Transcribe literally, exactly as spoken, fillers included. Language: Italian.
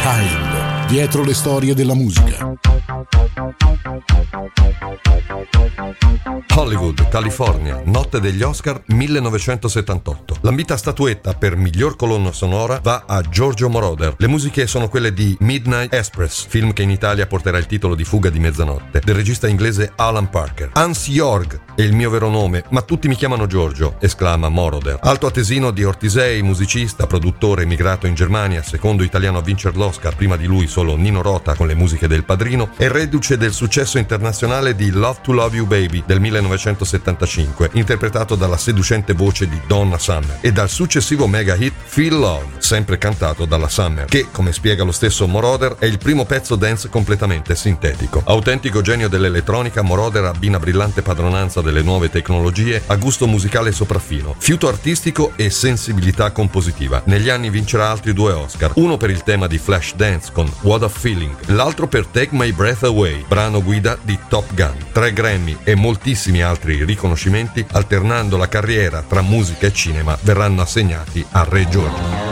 Behind, dietro le storie della musica. Hollywood, California, notte degli Oscar millenovecentosettantotto. L'ambita statuetta per miglior colonna sonora va a Giorgio Moroder. Le musiche sono quelle di Midnight Express, film che in Italia porterà il titolo di Fuga di mezzanotte, del regista inglese Alan Parker. Hans Jorg è il mio vero nome, ma tutti mi chiamano Giorgio, esclama Moroder. Alto atesino di Ortisei, musicista, produttore, emigrato in Germania, secondo italiano a vincere l'Oscar, prima di lui solo Nino Rota con le musiche del Padrino, è reduce del successo internazionale di Love to Love You Baby del millenovecentosettantacinque, interpretato dalla seducente voce di Donna Summer, e dal successivo mega hit Feel Love, sempre cantato dalla Summer, che, come spiega lo stesso Moroder, è il primo pezzo dance completamente sintetico. Autentico genio dell'elettronica, Moroder abbina brillante padronanza delle nuove tecnologie a gusto musicale sopraffino, fiuto artistico e sensibilità compositiva. Negli anni vincerà altri due Oscar, uno per il tema di Flashdance con What a Feeling, l'altro per Take My Breath Away, brano guida di Top Gun. Tre Grammy e moltissimi altri riconoscimenti, alternando la carriera tra musica e cinema, verranno assegnati a Re Giorgio.